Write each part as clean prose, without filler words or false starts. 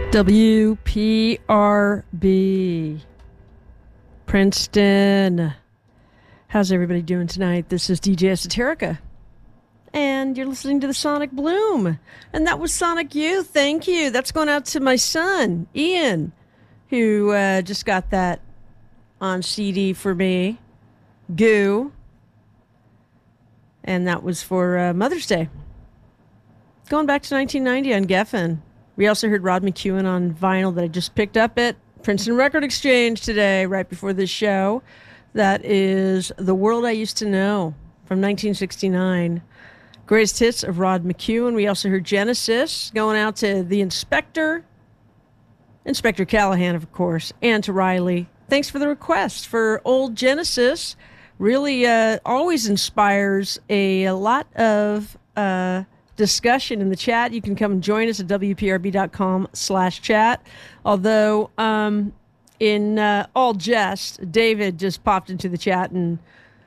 WPRB Princeton. How's everybody doing tonight? This is DJ Esoterica, and you're listening to the Sonic Bloom. And that was Sonic Youth. Thank you. That's going out to my son, Ian, who just got that on CD for me. Goo. And that was for Mother's Day. Going back to 1990 on Geffen. We also heard Rod McEwen on vinyl that I just picked up at Princeton Record Exchange today, right before this show. That is The World I Used to Know from 1969. Greatest hits of Rod McEwen. We also heard Genesis, going out to the Inspector Callahan, of course, and to Riley. Thanks for the request for old Genesis. Really always inspires a lot of discussion in the chat. You can come and join us at wprb.com/chat. Although, in all jest, David just popped into the chat and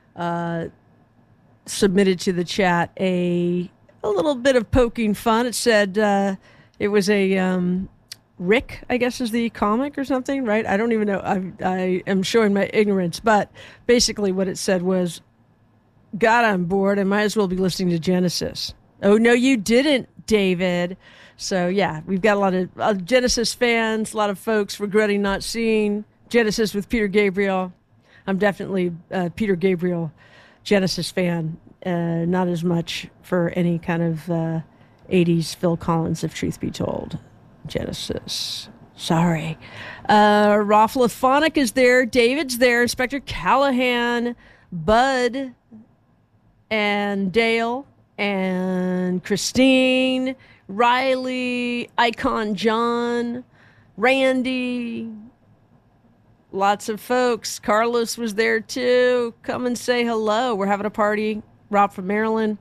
submitted to the chat a little bit of poking fun. It said it was a Rick, I guess, is the comic or something, right? I don't even know. I am showing my ignorance, but basically what it said was, "God, I'm bored. I might as well be listening to Genesis." Oh, no, you didn't, David. So, yeah, we've got a lot of Genesis fans, a lot of folks regretting not seeing Genesis with Peter Gabriel. I'm definitely a Peter Gabriel Genesis fan, not as much for any kind of 80s Phil Collins, if truth be told. Genesis. Sorry. Rafflephonic is there. David's there. Inspector Callahan, Bud, and Dale, and Christine, Riley, Icon John, Randy, lots of folks. Carlos was there too. Come and say hello. We're having a party. Rob from Maryland.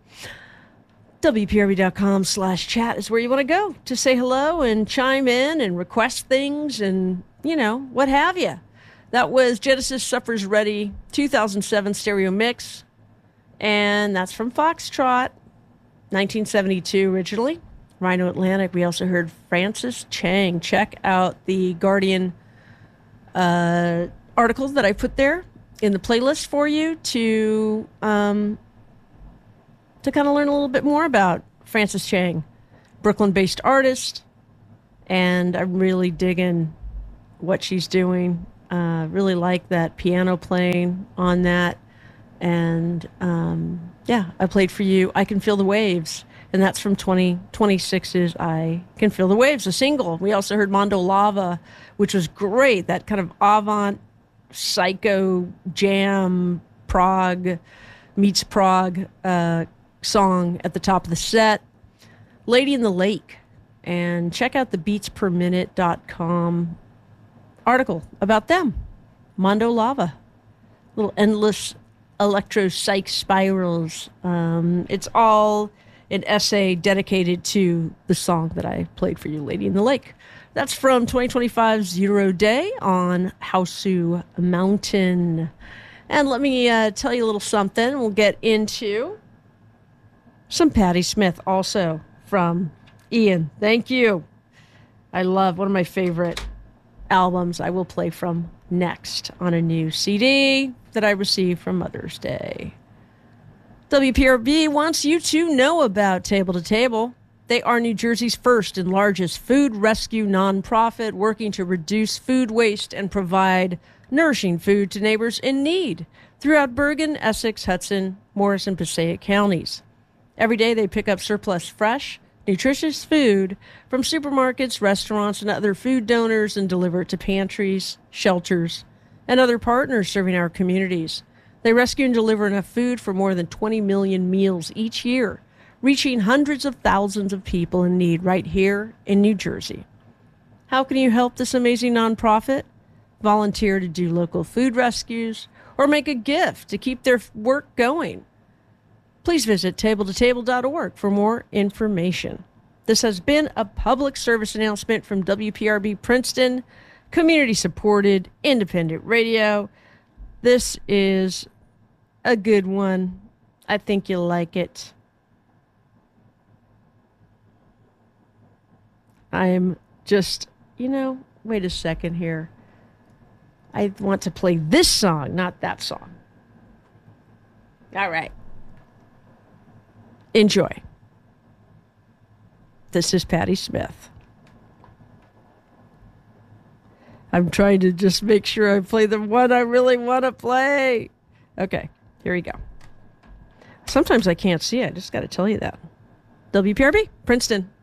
WPRB.com/chat is where you want to go to say hello and chime in and request things and, you know, what have you. That was Genesis Suffers Ready 2007 stereo mix. And that's from Foxtrot, 1972 originally. Rhino Atlantic. We also heard Francis Chang. Check out the Guardian articles that I put there in the playlist for you to kind of learn a little bit more about Francis Chang, Brooklyn-based artist, and I'm really digging what she's doing. Really like that piano playing on that. And yeah, I played for you I Can Feel the Waves, and that's from 2026's I Can Feel the Waves, a single. We also heard Mondo Lava, which was great, that kind of avant psycho jam prog meets prog song at the top of the set. Lady in the Lake. And check out the beatsperminute.com article about them. Mondo Lava. Little endless electro psych spirals. It's all an essay dedicated to the song that I played for you, Lady in the Lake. That's from 2025's Zero Day on Hausu Mountain. And let me tell you a little something. We'll get into some Patti Smith also from Ian. Thank you. I love one of my favorite albums I will play from next on a new CD that I received from Mother's Day. WPRB wants you to know about Table to Table. They are New Jersey's first and largest food rescue nonprofit working to reduce food waste and provide nourishing food to neighbors in need throughout Bergen, Essex, Hudson, Morris, and Passaic counties. Every day they pick up surplus fresh, nutritious food from supermarkets, restaurants, and other food donors and deliver it to pantries, shelters, and other partners serving our communities. They rescue and deliver enough food for more than 20 million meals each year, reaching hundreds of thousands of people in need right here in New Jersey. How can you help this amazing nonprofit? Volunteer to do local food rescues or make a gift to keep their work going. Please visit tabletotable.org for more information. This has been a public service announcement from WPRB Princeton, community-supported, independent radio. This is a good one. I think you'll like it. I am just, wait a second here. I want to play this song, not that song. All right. Enjoy. This is Patti Smith. I'm trying to just make sure I play the one I really want to play. Okay, here we go. Sometimes I can't see it. I just got to tell you that. WPRB, Princeton.